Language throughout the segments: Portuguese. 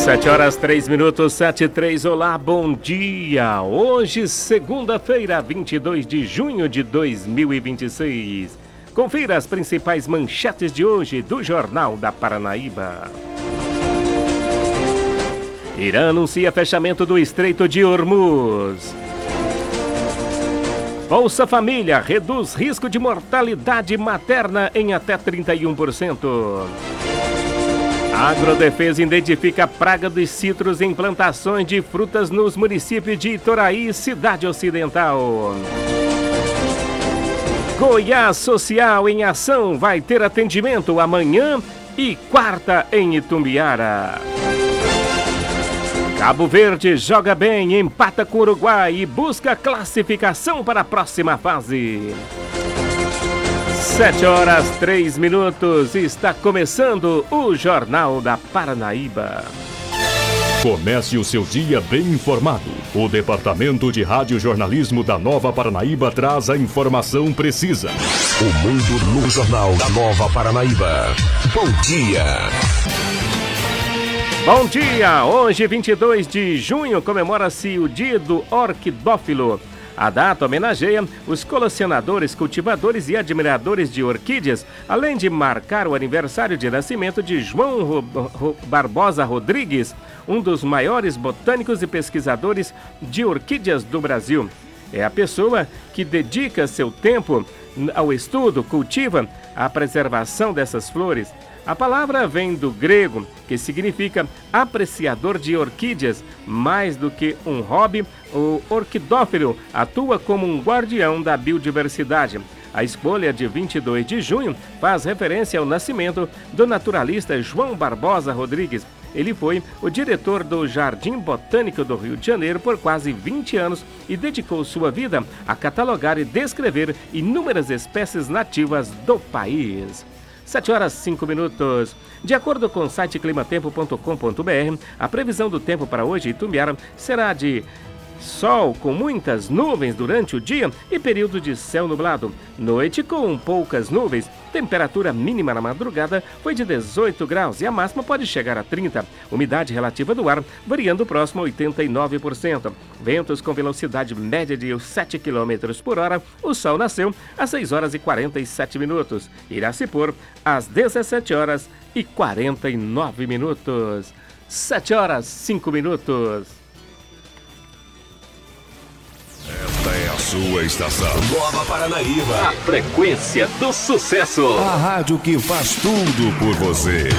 7h03, 7h03, olá, bom dia. Hoje, segunda-feira, 22 de junho de 2026. Confira as principais manchetes de hoje do Jornal da Paranaíba. Irã anuncia fechamento do Estreito de Hormuz. Bolsa Família reduz risco de mortalidade materna em até 31%. Agrodefesa identifica a praga dos citros em plantações de frutas nos municípios de Itoraí e Cidade Ocidental. Goiás Social em Ação vai ter atendimento amanhã e quarta em Itumbiara. Cabo Verde joga bem, empata com o Uruguai e busca classificação para a próxima fase. 7h03, está começando o Jornal da Paranaíba. Comece o seu dia bem informado. O Departamento de Radiojornalismo da Nova Paranaíba traz a informação precisa. O mundo no Jornal da Nova Paranaíba. Bom dia! Bom dia! Hoje, 22 de junho, comemora-se o Dia do Orquidófilo. A data homenageia os colecionadores, cultivadores e admiradores de orquídeas, além de marcar o aniversário de nascimento de João Barbosa Rodrigues, um dos maiores botânicos e pesquisadores de orquídeas do Brasil. É a pessoa que dedica seu tempo ao estudo, cultiva a preservação dessas flores. A palavra vem do grego, que significa apreciador de orquídeas. Mais do que um hobby, o orquidófilo atua como um guardião da biodiversidade. A escolha de 22 de junho faz referência ao nascimento do naturalista João Barbosa Rodrigues. Ele foi o diretor do Jardim Botânico do Rio de Janeiro por quase 20 anos e dedicou sua vida a catalogar e descrever inúmeras espécies nativas do país. 7h05. De acordo com o site climatempo.com.br, a previsão do tempo para hoje em Itumbiara será de sol com muitas nuvens durante o dia e período de céu nublado. Noite com poucas nuvens. Temperatura mínima na madrugada foi de 18 graus e a máxima pode chegar a 30. Umidade relativa do ar variando próximo a 89%. Ventos com velocidade média de 7 km por hora. O sol nasceu às 6h47. Irá se pôr às 17h49. 7h05. Esta é a sua estação. Nova Paranaíba. A frequência do sucesso. A rádio que faz tudo por você.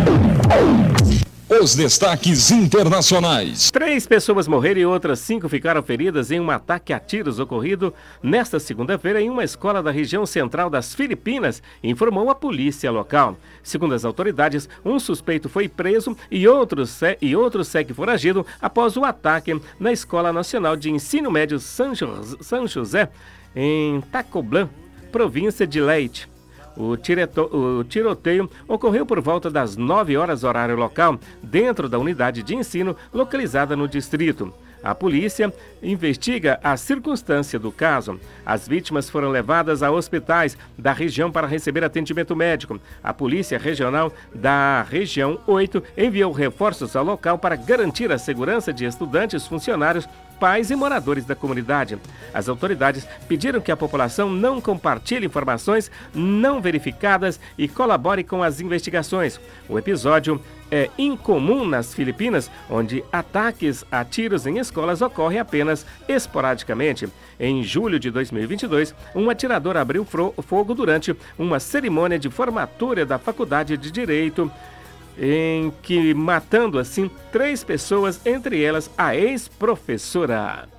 Os destaques internacionais. 3 pessoas morreram e outras 5 ficaram feridas em um ataque a tiros ocorrido nesta segunda-feira em uma escola da região central das Filipinas, informou a polícia local. Segundo as autoridades, um suspeito foi preso e outro segue foragido após o ataque na Escola Nacional de Ensino Médio São José, em Tacoblan, província de Leyte. O tiroteio ocorreu por volta das 9 horas horário local, dentro da unidade de ensino localizada no distrito. A polícia investiga a circunstância do caso. As vítimas foram levadas a hospitais da região para receber atendimento médico. A Polícia Regional da Região 8 enviou reforços ao local para garantir a segurança de estudantes, funcionários, pais e moradores da comunidade. As autoridades pediram que a população não compartilhe informações não verificadas e colabore com as investigações. O episódio é incomum nas Filipinas, onde ataques a tiros em escolas ocorrem apenas esporadicamente. Em julho de 2022, um atirador abriu fogo durante uma cerimônia de formatura da Faculdade de Direito, em que matando assim 3 pessoas, entre elas a ex-professora.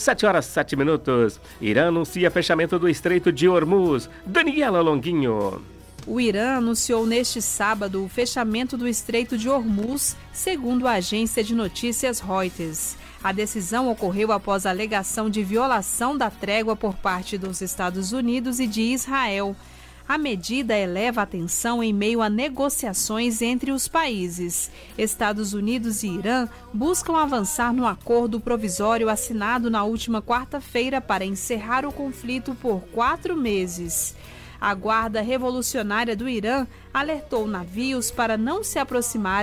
7h07. Irã anuncia fechamento do Estreito de Hormuz. Daniela Longuinho. O Irã anunciou neste sábado o fechamento do Estreito de Hormuz, segundo a agência de notícias Reuters. A decisão ocorreu após a alegação de violação da trégua por parte dos Estados Unidos e de Israel. A medida eleva a tensão em meio a negociações entre os países. Estados Unidos e Irã buscam avançar no acordo provisório assinado na última quarta-feira para encerrar o conflito por 4 meses. A Guarda Revolucionária do Irã alertou navios para não se aproximarem